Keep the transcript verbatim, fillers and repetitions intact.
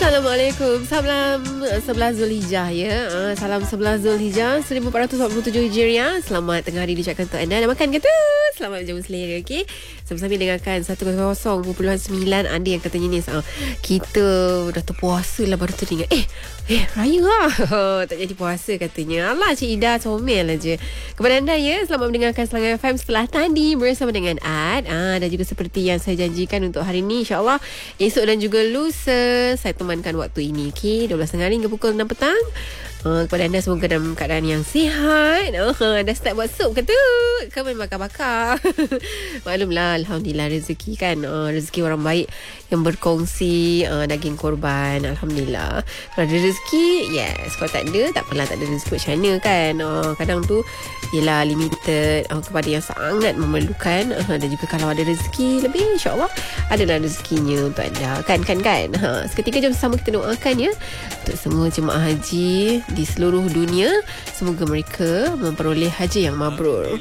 Assalamualaikum. Salam sebelas Zulhijjah ya. Uh, salam sebelas Zulhijjah seribu empat ratus empat puluh tujuh Hijriah. Selamat tengah hari diucapkan untuk anda. Dah makan ke tu? Selamat berjamu selera, okey. Sama-sama dengarkan seratus perpuluhan sembilan. Anda yang katanya ni uh, kita dah terpuasa lah baru teringat. Eh, eh raya lah. Tak jadi puasa katanya. Alah Cik Ida comel aja. Kepada anda ya, selamat mendengarkan Selangor F M setelah tadi bersama dengan Ad. Ah, dan juga seperti yang saya janjikan untuk hari ni, insya-Allah esok dan juga lusa saya temankan waktu ini, okey, dua belas tiga puluh hingga pukul enam petang. Uh, kepada anda semoga dalam keadaan yang sihat. Uh, dah start buat sup ke tu? Kau main bakar-bakar. Maklumlah, Alhamdulillah rezeki kan. Uh, rezeki orang baik yang berkongsi uh, daging korban. Alhamdulillah. Kalau ada rezeki, yes. Kalau tak ada, tak apalah, tak ada rezeki macam mana kan. Uh, kadang tu ialah limited uh, kepada yang sangat memerlukan. Uh, dan juga kalau ada rezeki lebih, insyaAllah adalah rezekinya untuk anda. Kan, kan, kan. Uh, seketika jom sama kita doakan ya untuk semua jemaah haji di seluruh dunia, semoga mereka memperoleh haji yang mabrur.